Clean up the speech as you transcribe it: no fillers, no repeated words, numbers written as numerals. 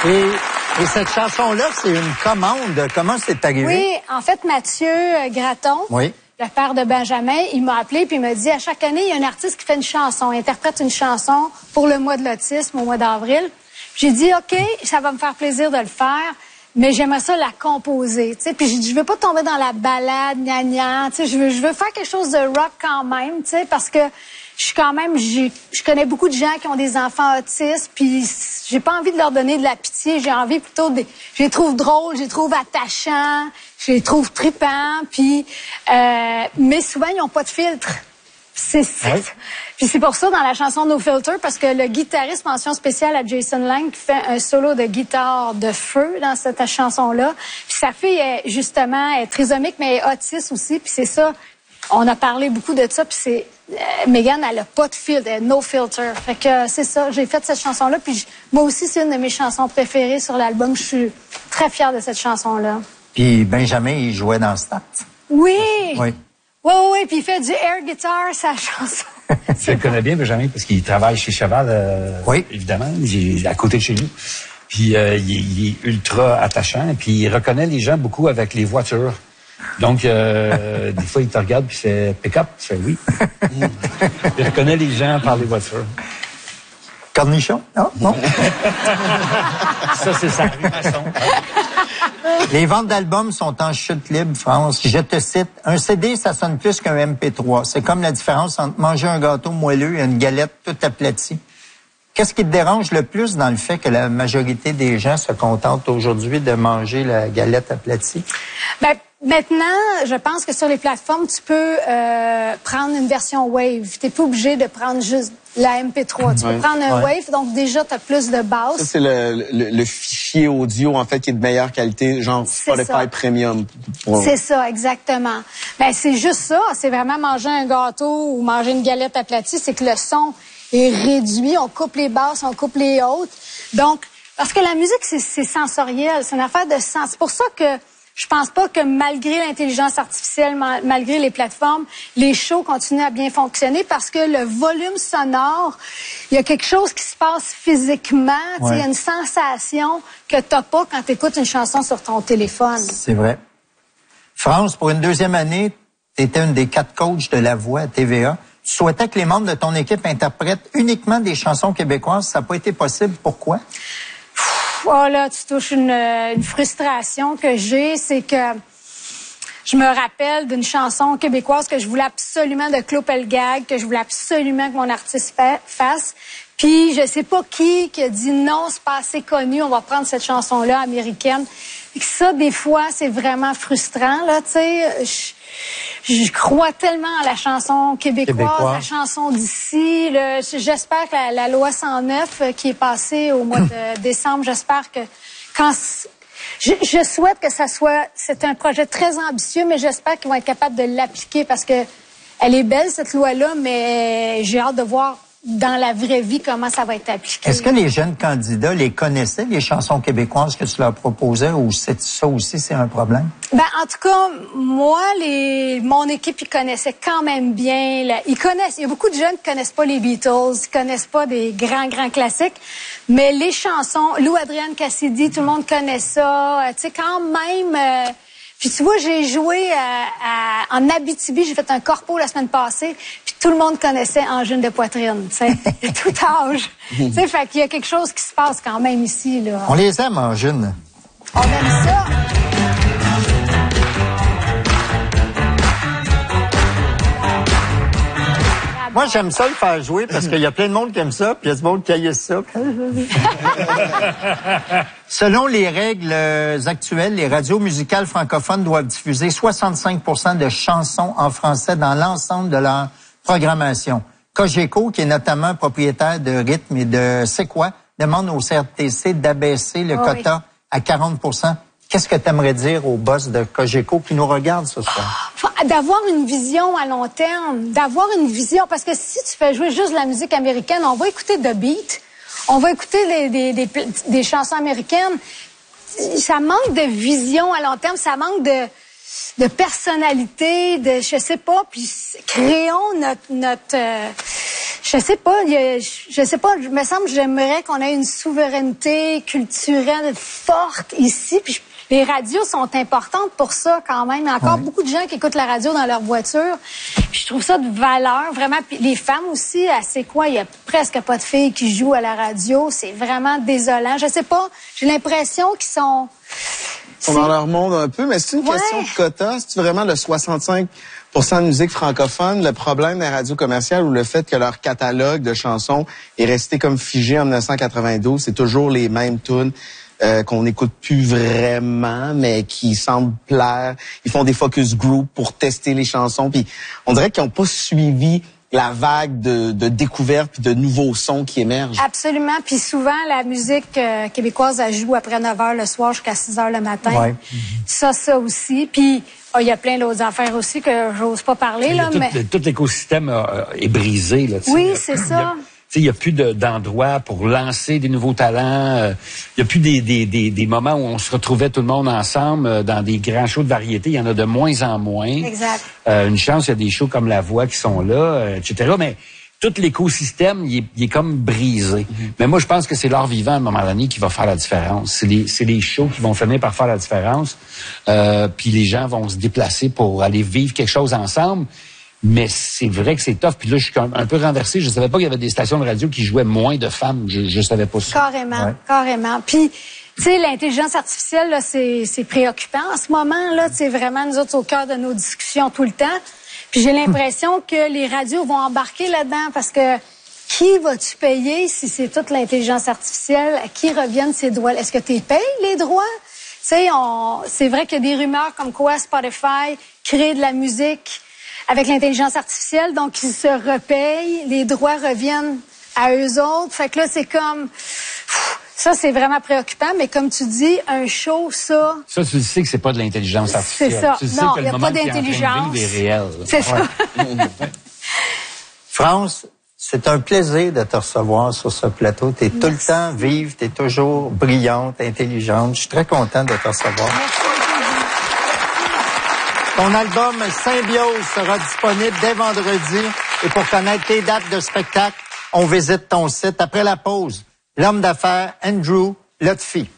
Et cette chanson-là, c'est une commande. Comment c'est arrivé? Oui, en fait, Mathieu Gratton, oui. le père de Benjamin, il m'a appelé puis il m'a dit, à chaque année, il y a un artiste qui fait une chanson, interprète une chanson pour le mois de l'autisme, au mois d'avril. J'ai dit, OK, ça va me faire plaisir de le faire, mais j'aimerais ça la composer, tu sais. Puis j'ai dit, je veux pas tomber dans la balade, gna-gna, tu sais, je veux faire quelque chose de rock quand même, tu sais, parce que je connais beaucoup de gens qui ont des enfants autistes, puis j'ai pas envie de leur donner de la pitié, j'ai envie plutôt je les trouve drôles, je les trouve attachants, je les trouve tripants, puis mais souvent ils ont pas de filtre. Puis c'est pour ça dans la chanson No Filter, parce que le guitariste, mention spéciale à Jason Lang, qui fait un solo de guitare de feu dans cette chanson-là. Puis sa fille est justement est trisomique mais est autiste aussi, puis c'est ça. On a parlé beaucoup de ça, puis c'est Megan, elle a pas de filtre, elle a no filter. Fait que c'est ça, j'ai fait cette chanson-là, puis moi aussi, c'est une de mes chansons préférées sur l'album. Je suis très fière de cette chanson-là. Puis Benjamin, il jouait dans Stat. Oui! Oui. Oui, puis il fait du air guitar, sa chanson. Je le connais bien, Benjamin, parce qu'il travaille chez Cheval, oui. Évidemment. Il est à côté de chez nous. Puis il est ultra attachant, et puis il reconnaît les gens beaucoup avec les voitures. Donc, des fois, il te regarde puis il fait « pick-up », tu fais « oui ». Il reconnaît les gens par les voitures. Cornichon? Non? Non. Ça, c'est sa rue Masson. Les ventes d'albums sont en chute libre, France. Je te cite, un CD, ça sonne plus qu'un MP3. C'est comme la différence entre manger un gâteau moelleux et une galette toute aplatie. Qu'est-ce qui te dérange le plus dans le fait que la majorité des gens se contentent aujourd'hui de manger la galette aplatie? Ben, maintenant, je pense que sur les plateformes, tu peux prendre une version Wave. Tu n'es pas obligé de prendre juste la MP3. Tu peux prendre un Wave, donc déjà, tu as plus de basse. Ça, c'est le fichier audio, en fait, qui est de meilleure qualité, genre Spotify Premium. C'est ça, exactement. Ben, c'est juste ça. C'est vraiment manger un gâteau ou manger une galette aplatie. C'est que le son est réduit. On coupe les basses, on coupe les hautes. Donc, parce que la musique, c'est sensoriel. C'est une affaire de sens. C'est pour ça que je pense pas que malgré l'intelligence artificielle, malgré les plateformes, les shows continuent à bien fonctionner parce que le volume sonore, il y a quelque chose qui se passe physiquement. Il y a une sensation que t'as pas quand tu écoutes une chanson sur ton téléphone. C'est vrai. France, pour une deuxième année, tu étais une des 4 coachs de La Voix à TVA. Tu souhaitais que les membres de ton équipe interprètent uniquement des chansons québécoises. Ça n'a pas été possible. Pourquoi? Oh là, tu touches une frustration que j'ai, c'est que je me rappelle d'une chanson québécoise que je voulais absolument de Claude Pelgag, que je voulais absolument que mon artiste fasse. Puis je sais pas qui a dit non, c'est pas assez connu, on va prendre cette chanson-là américaine. Et que ça, des fois, c'est vraiment frustrant, là, tu sais. Je crois tellement à la chanson québécoise. La chanson d'ici. J'espère que la loi 109 qui est passée au mois de décembre, j'espère que quand... Je souhaite que ça soit... C'est un projet très ambitieux, mais j'espère qu'ils vont être capables de l'appliquer parce que elle est belle, cette loi-là, mais j'ai hâte de voir dans la vraie vie comment ça va être appliqué. Est-ce que les jeunes candidats les connaissaient, les chansons québécoises que tu leur proposais, ou ça aussi, c'est un problème? Ben, en tout cas, moi, mon équipe, ils connaissaient quand même bien. Ils connaissent. Il y a beaucoup de jeunes qui connaissent pas les Beatles, qui connaissent pas des grands classiques. Mais les chansons, Lou Adrienne Cassidy, tout le monde connaît ça. Tu sais, quand même... Puis tu vois, j'ai joué en Abitibi, j'ai fait un corpo la semaine passée, puis tout le monde connaissait Angine de poitrine, tu sais, de tout âge. Tu sais, fait qu'il y a quelque chose qui se passe quand même ici, là. On les aime, Angine. On aime ça. Moi, j'aime ça le faire jouer parce qu'il y a plein de monde qui aime ça, puis il y a du monde qui haïsse ça. Selon les règles actuelles, les radios musicales francophones doivent diffuser 65% de chansons en français dans l'ensemble de leur programmation. Cogeco, qui est notamment propriétaire de Rythme et de C'est quoi, demande au CRTC d'abaisser le quota à 40%. Qu'est-ce que tu aimerais dire au boss de Cogeco qui nous regarde ce soir? D'avoir une vision à long terme, d'avoir une vision, parce que si tu fais jouer juste de la musique américaine, on va écouter The Beat, on va écouter des chansons américaines. Ça manque de vision à long terme, ça manque de personnalité, de je sais pas, puis créons notre Je sais pas, il me semble que j'aimerais qu'on ait une souveraineté culturelle forte ici. Puis les radios sont importantes pour ça quand même. Il y a encore beaucoup de gens qui écoutent la radio dans leur voiture. Puis je trouve ça de valeur, vraiment. Puis les femmes aussi, c'est quoi? Il y a presque pas de filles qui jouent à la radio. C'est vraiment désolant. Je sais pas, j'ai l'impression qu'ils sont... On dans leur monde un peu, mais c'est une question de quota. C'est vraiment le 65% de musique francophone, le problème des radios commerciales ou le fait que leur catalogue de chansons est resté comme figé en 1992. C'est toujours les mêmes tunes qu'on n'écoute plus vraiment, mais qui semblent plaire. Ils font des focus group pour tester les chansons. Puis on dirait qu'ils n'ont pas suivi la vague de découvertes puis de nouveaux sons qui émergent. Absolument. Puis souvent, la musique québécoise, elle joue après 9 h le soir jusqu'à 6 h le matin. Ouais. Ça aussi. Puis il y a plein d'autres affaires aussi que j'ose pas parler. Là, tout l'écosystème est brisé. Là, oui, c'est ça. Il n'y a plus d'endroits pour lancer des nouveaux talents. Il n'y a plus des moments où on se retrouvait tout le monde ensemble dans des grands shows de variété. Il y en a de moins en moins. Exact. Une chance, il y a des shows comme La Voix qui sont là, etc. Mais tout l'écosystème, il est comme brisé. Mais moi, je pense que c'est l'art vivant, à un moment donné, qui va faire la différence. C'est les shows qui vont finir par faire la différence. Puis les gens vont se déplacer pour aller vivre quelque chose ensemble. Mais c'est vrai que c'est tough. Puis là, je suis un peu renversé. Je savais pas qu'il y avait des stations de radio qui jouaient moins de femmes. Je savais pas ça. Carrément. Puis, tu sais, l'intelligence artificielle, là, c'est préoccupant en ce moment. Là, c'est vraiment nous autres au cœur de nos discussions tout le temps. Puis j'ai l'impression que les radios vont embarquer là-dedans parce que qui vas-tu payer si c'est toute l'intelligence artificielle? À qui reviennent ces droits? Est-ce que tu payes les droits? Tu sais, c'est vrai qu'il y a des rumeurs comme quoi Spotify crée de la musique avec l'intelligence artificielle, donc ils se repayent, les droits reviennent à eux autres. Fait que là, c'est comme... Ça, c'est vraiment préoccupant, mais comme tu dis, un show, ça... Ça, tu sais que c'est pas de l'intelligence artificielle. C'est ça. Tu sais non, que il n'y a pas d'intelligence. Est réel. C'est ça. France, c'est un plaisir de te recevoir sur ce plateau. Tu es tout le temps vive, tu es toujours brillante, intelligente. Je suis très content de te recevoir. Merci. Ton album Symbiose sera disponible dès vendredi. Et pour connaître tes dates de spectacle, on visite ton site. Après la pause, l'homme d'affaires Andrew Lutfi.